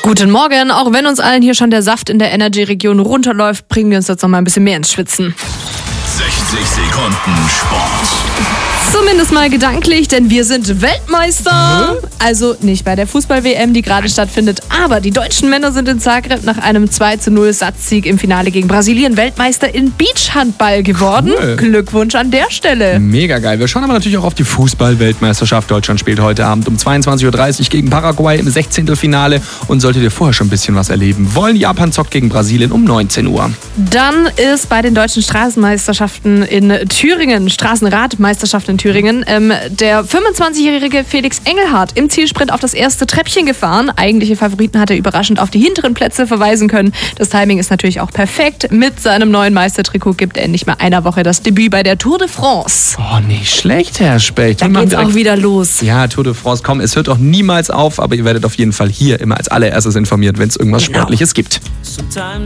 Guten Morgen, auch wenn uns allen hier schon der Saft in der Energy-Region runterläuft, bringen wir uns jetzt noch mal ein bisschen mehr ins Schwitzen. 60 Sekunden Sport. Zumindest mal gedanklich, denn wir sind Weltmeister. Also nicht bei der Fußball-WM, die gerade stattfindet, aber die deutschen Männer sind in Zagreb nach einem 2:0 Satzsieg im Finale gegen Brasilien Weltmeister in Beachhandball geworden. Cool. Glückwunsch an der Stelle. Mega geil. Wir schauen aber natürlich auch auf die Fußball-Weltmeisterschaft. Deutschland spielt heute Abend um 22:30 Uhr gegen Paraguay im 16. Finale. Und solltet ihr vorher schon ein bisschen was erleben wollen, Japan zockt gegen Brasilien um 19 Uhr. Dann ist bei den deutschen Straßenmeisterschaften in Thüringen, Straßenradmeisterschaften in Thüringen, der 25-jährige Felix Engelhardt im Zielsprint auf das erste Treppchen gefahren. Eigentliche Favoriten hat er überraschend auf die hinteren Plätze verweisen können. Das Timing ist natürlich auch perfekt. Mit seinem neuen Meistertrikot gibt er in nicht mal einer Woche das Debüt bei der Tour de France. Oh, nicht schlecht, Herr Specht. Da geht's auch wieder los. Ja, Tour de France, komm, es hört auch niemals auf, aber ihr werdet auf jeden Fall hier immer als allererstes informiert, wenn es irgendwas Sportliches gibt.